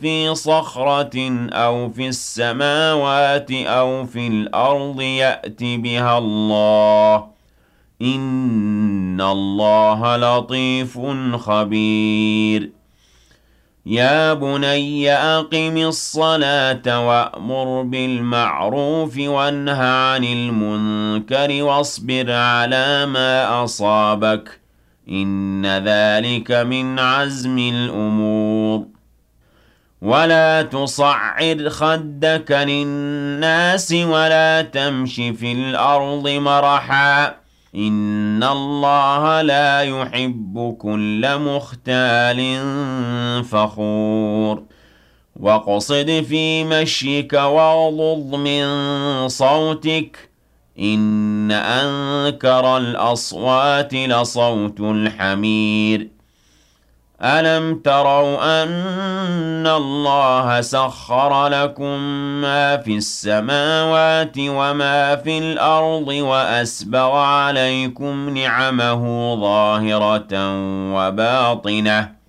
في صخرة أو في السماوات أو في الأرض يأت بها الله إن الله لطيف خبير يا بني أقم الصلاة وأمر بالمعروف وانه عن المنكر واصبر على ما أصابك إن ذلك من عزم الأمور ولا تصعر خدك للناس ولا تمش في الأرض مرحا إن الله لا يحب كل مختال فخور واقصد في مشيك واغضض من صوتك إن أنكر الأصوات لصوت الحمير ألم تروا أن الله سخر لكم ما في السماوات وما في الأرض وأسبغ عليكم نعمه ظاهرة وباطنة